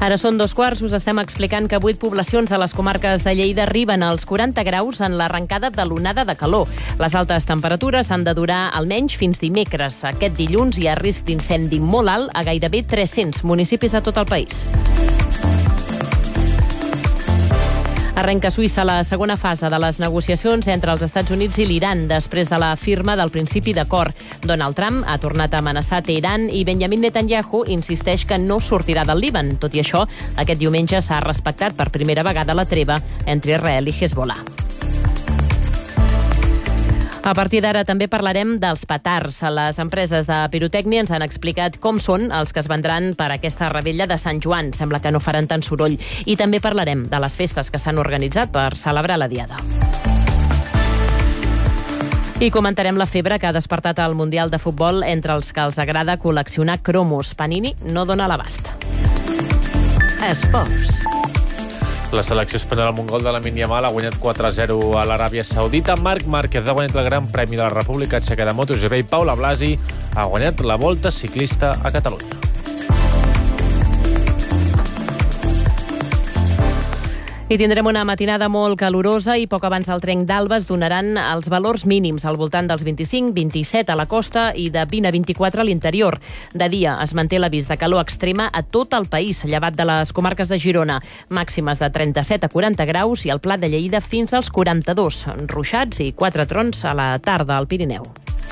Ara són 2:15, us estem explicant que 8 poblacions de les comarques de Lleida arriben als 40 graus en l'arrencada de l'onada de calor. Les altes temperatures han de durar almenys fins dimecres. Aquest dilluns hi ha risc d'incendi molt alt a gairebé 300 municipis de tot el país. Arrenca a Suïssa la segona fase de les negociacions entre els Estats Units i l'Iran després de la firma del principi d'acord. Donald Trump ha tornat a amenaçar Teheran i Benjamin Netanyahu insisteix que no sortirà del Líban. Tot i això, aquest diumenge s'ha respectat per primera vegada la treva entre Israel i Hezbollah. A partir d'ara també parlarem dels petards. Les empreses de pirotècnia ens han explicat com són els que es vendran per aquesta revetlla de Sant Joan. Sembla que no faran tant soroll. I també parlarem de les festes que s'han organitzat per celebrar la Diada. I comentarem la febre que ha despertat el Mundial de Futbol entre els que els agrada col·leccionar cromos. Panini no dona l'abast. Esports. La selecció espanyola amb un gol de Lamine Yamal ha guanyat 4-0 a l'Aràbia Saudita. Marc Márquez ha guanyat el Gran Premi de la República Txeca de MotoGP i Paula Blasi ha guanyat la Volta Ciclista a Catalunya. I tindrem una matinada molt calorosa i poc abans del trenc d'alba es donaran els valors mínims al voltant dels 25-27 a la costa i de 20 a 24 a l'interior. De dia es manté l'avís de calor extrema a tot el país, llevat de les comarques de Girona. Màximes de 37 a 40 graus i al Plat de Lleida fins als 42. Ruixats i 4 trons a la tarda al Pirineu.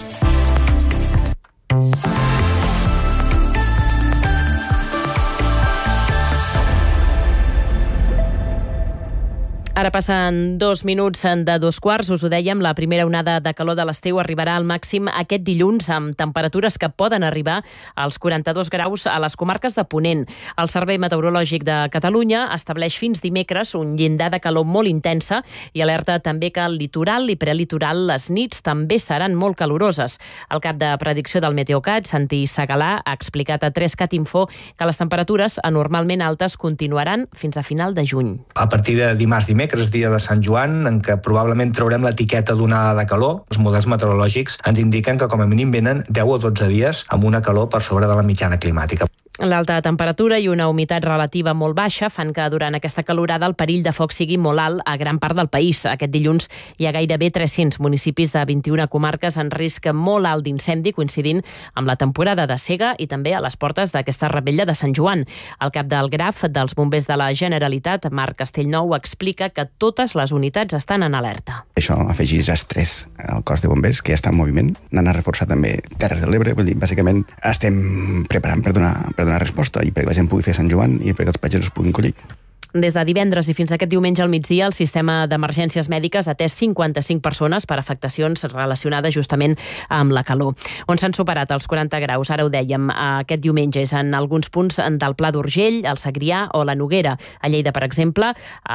Ara passen 2 minuts de 2:15. Us ho dèiem, la primera onada de calor de l'estiu arribarà al màxim aquest dilluns amb temperatures que poden arribar als 42 graus a les comarques de Ponent. El Servei Meteorològic de Catalunya estableix fins dimecres un llindar de calor molt intensa i alerta també que al litoral i prelitoral les nits també seran molt caloroses. El cap de predicció del Meteocat, Santi Segalà, ha explicat a 3Cat Info que les temperatures anormalment altes continuaran fins a final de juny. A partir de dimecres, dia de Sant Joan, en què probablement traurem l'etiqueta d'onada de calor. Els models meteorològics ens indiquen que com a mínim venen 10 o 12 dies amb una calor per sobre de la mitjana climàtica. L'alta temperatura i una humitat relativa molt baixa fan que durant aquesta calorada el perill de foc sigui molt alt a gran part del país. Aquest dilluns hi ha gairebé 300 municipis de 21 comarques en risc molt alt d'incendi, coincidint amb la temporada de sega i també a les portes d'aquesta revetlla de Sant Joan. El cap del GRAF dels Bombers de la Generalitat, Marc Castellnou, explica que totes les unitats estan en alerta. Això afegeix estrès al cos de bombers, que ja està en moviment. N'han a reforçar també Terres de l'Ebre. Vull dir, bàsicament estem preparant per donar resposta i perquè la gent pugui fer Sant Joan i perquè els pagesos puguin collir. Des de divendres i fins aquest diumenge al migdia, el sistema d'emergències mèdiques ha atès 55 persones per afectacions relacionades justament amb la calor. On s'han superat els 40 graus, ara ho dèiem, aquest diumenge és en alguns punts del Pla d'Urgell, el Segrià o la Noguera. A Lleida, per exemple,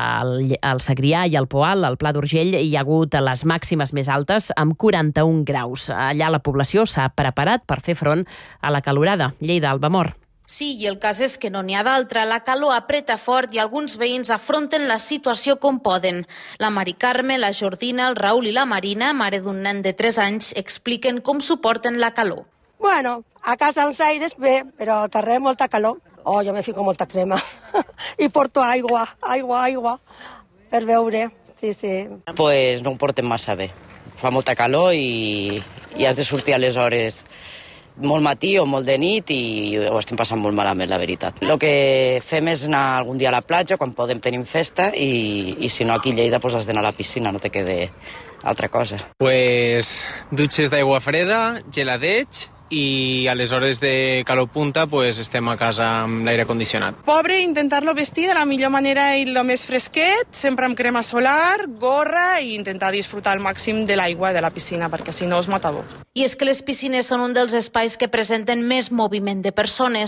al Segrià i al Poal, al Pla d'Urgell, hi ha hagut les màximes més altes amb 41 graus. Allà la població s'ha preparat per fer front a la calorada. Lleida, Albamor. Sí, i el cas és que no n'hi ha d'altra. La calor apreta fort i alguns veïns afronten la situació com poden. La Mari Carme, la Jordina, el Raül i la Marina, mare d'un nen de 3 anys, expliquen com suporten la calor. Bueno, a casa als aires bé, però al carrer molta calor. Oh, jo me fico molta crema. I porto aigua, per beure, sí. Pues no ho portem massa bé. Fa molta calor i has de sortir a les hores molt matí o molt de nit i ho estem passant molt malament, la veritat. El que fem és anar algun dia a la platja, quan podem tenim festa, i si no aquí a Lleida pues has d'anar a la piscina, no te quede altra cosa. Pues dutxes d'aigua freda, geladeig, i a les hores de calor punta pues estem a casa amb l'aire condicionat. Pobre, intentar-lo vestir de la millor manera i el més fresquet, sempre amb crema solar, gorra i intentar disfrutar al màxim de l'aigua de la piscina, perquè si no es mata bo. I és que les piscines són un dels espais que presenten més moviment de persones.